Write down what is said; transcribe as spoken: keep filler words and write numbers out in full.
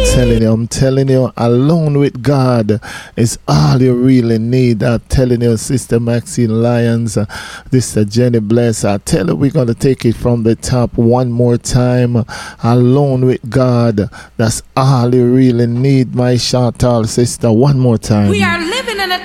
telling you, I'm telling you, alone with God is all you really need. I'm telling you, Sister Maxine Lyons, uh, Sister Jenny Bless, I tell you, we're going to take it from the top one more time. Alone with God, that's all you really need, my Chantal sister. One more time. We are living in a